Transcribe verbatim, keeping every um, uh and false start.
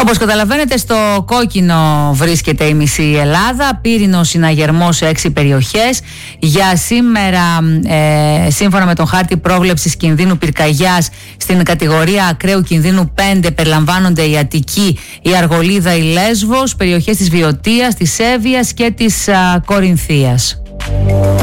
Όπως καταλαβαίνετε, στο κόκκινο βρίσκεται η μισή Ελλάδα. Πύρινο συναγερμό σε έξι περιοχές. Για σήμερα, ε, σύμφωνα με τον χάρτη πρόβλεψης κινδύνου πυρκαγιάς, στην κατηγορία ακραίου κινδύνου πέντε περιλαμβάνονται η Αττική, η Αργολίδα, η Λέσβος, περιοχές της Βιωτίας, της Εύβοιας και της α, Κορινθίας.